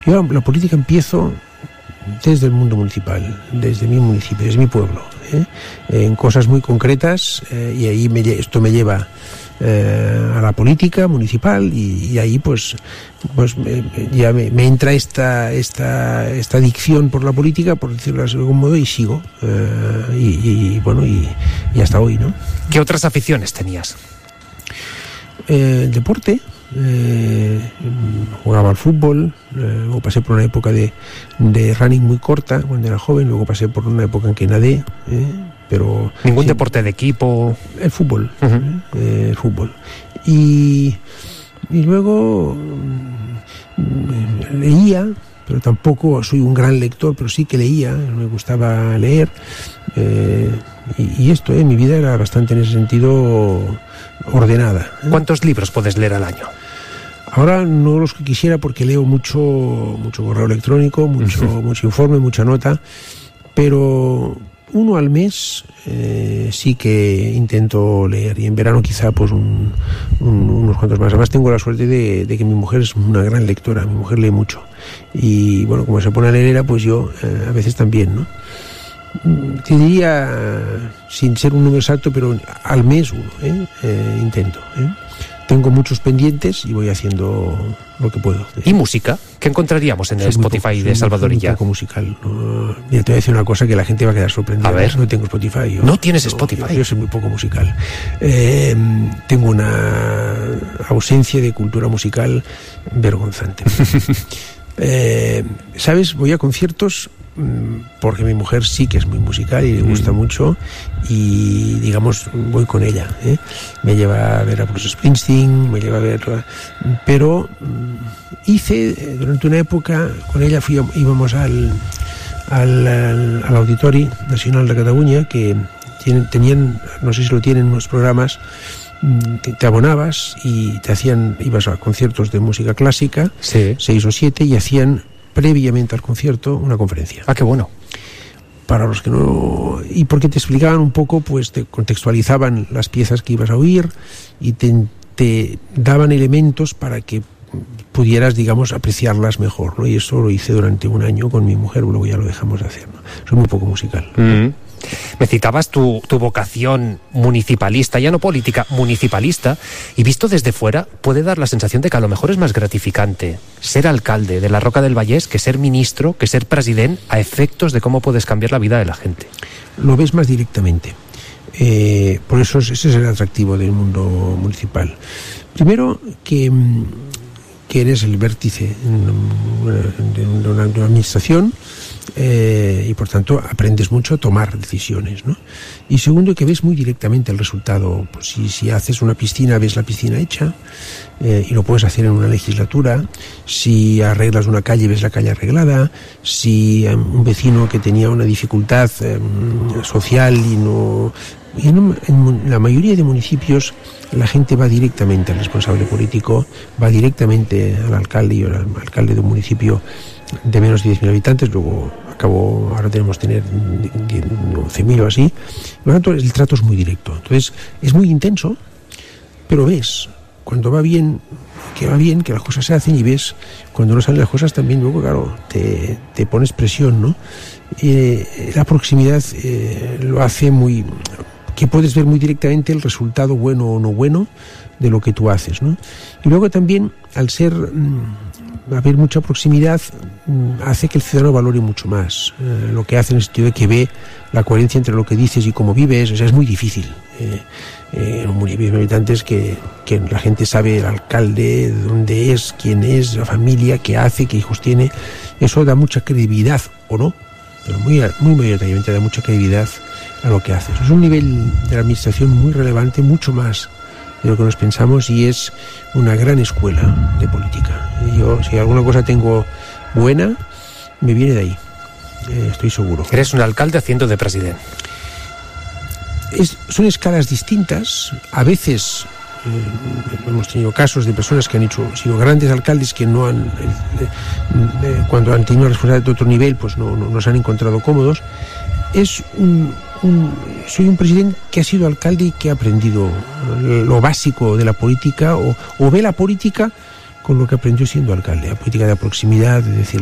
Yo la política empiezo desde el mundo municipal, desde mi municipio, desde mi pueblo, en cosas muy concretas, y ahí esto me lleva a la política municipal, y ahí pues ya me entra esta adicción por la política, por decirlo de algún modo, y sigo, y hasta hoy, ¿no? ¿Qué otras aficiones tenías? Deporte. Jugaba al fútbol, luego pasé por una época de running muy corta cuando era joven, luego pasé por una época en que nadé, pero... ¿Ningún deporte de equipo? El fútbol, el fútbol. Y luego leía, pero tampoco soy un gran lector, pero sí que leía, me gustaba leer, y esto, mi vida era bastante en ese sentido ordenada. ¿Cuántos libros puedes leer al año? Ahora no los que quisiera, porque leo mucho correo electrónico, mucho informe, mucha nota, pero uno al mes sí que intento leer, y en verano quizá pues unos cuantos más. Además tengo la suerte de que mi mujer es una gran lectora, mi mujer lee mucho, y bueno, como se pone a leer, pues yo a veces también, ¿no? Te diría, sin ser un número exacto, pero al mes uno, intento. Tengo muchos pendientes y voy haciendo lo que puedo. ¿Y música? ¿Qué encontraríamos en el Spotify de Salvador Illa? Un poco musical. No, mira, te voy a decir una cosa que la gente va a quedar sorprendida. A ver. No tengo Spotify. ¿No tienes Spotify? Yo soy muy poco musical. Tengo una ausencia de cultura musical vergonzante. ¿Sabes? Voy a conciertos porque mi mujer sí que es muy musical y le gusta mucho, y digamos voy con ella, me lleva a ver a Bruce Springsteen, me lleva a ver, pero hice durante una época con ella, íbamos al Auditori Nacional de Cataluña, que tenían, no sé si lo tienen, unos programas que te abonabas y ibas a conciertos de música clásica, sí, 6 o 7, y hacían previamente al concierto una conferencia. Ah, qué bueno. Para los que no... Y porque te explicaban un poco, pues te contextualizaban las piezas que ibas a oír y te daban elementos para que pudieras, digamos, apreciarlas mejor, ¿no? Y eso lo hice durante un año con mi mujer, luego ya lo dejamos de hacer, ¿no? Soy muy poco musical. Me citabas tu vocación municipalista, ya no política, municipalista, y visto desde fuera puede dar la sensación de que a lo mejor es más gratificante ser alcalde de la Roca del Vallès que ser ministro, que ser presidente, a efectos de cómo puedes cambiar la vida de la gente. Lo ves más directamente. Por eso ese es el atractivo del mundo municipal. Primero, que eres el vértice de una administración, y por tanto aprendes mucho a tomar decisiones, ¿no? Y segundo, que ves muy directamente el resultado. Pues si haces una piscina, ves la piscina hecha, y lo puedes hacer en una legislatura. Si arreglas una calle, ves la calle arreglada. Si un vecino que tenía una dificultad social en la mayoría de municipios la gente va directamente al responsable político, va directamente al alcalde y al alcalde de un municipio de menos de 10.000 habitantes, luego ahora tenemos que tener 11.000 o así. Por lo tanto, el trato es muy directo. Entonces, es muy intenso, pero ves cuando va bien, que las cosas se hacen, y ves cuando no salen las cosas también, luego, claro, te pones presión, ¿no? La proximidad lo hace muy... que puedes ver muy directamente el resultado bueno o no bueno de lo que tú haces, ¿no? Y luego también, al haber mucha proximidad, hace que el ciudadano valore mucho más lo que hace, en el sentido de que ve la coherencia entre lo que dices y cómo vives. O sea, es muy difícil en un municipio de habitantes que la gente sabe el alcalde, dónde es, quién es, la familia, qué hace, qué hijos tiene. Eso da mucha credibilidad, o no, pero muy mayoritariamente da mucha credibilidad a lo que haces. Es un nivel de la administración muy relevante, mucho más de lo que nos pensamos, y es una gran escuela de política. Yo, si alguna cosa tengo buena, me viene de ahí, estoy seguro. Eres un alcalde haciendo de presidente. Son escalas distintas. A veces hemos tenido casos de personas que han sido grandes alcaldes que no han, cuando han tenido responsabilidad de otro nivel, pues no se han encontrado cómodos. Soy un presidente que ha sido alcalde y que ha aprendido lo básico de la política, o ve la política con lo que aprendió siendo alcalde, a política de proximidad, de decir